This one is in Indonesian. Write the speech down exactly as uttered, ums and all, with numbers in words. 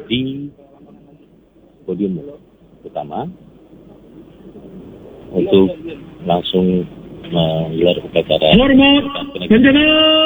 di podium utama untuk langsung menggelar upacara hormat pendengar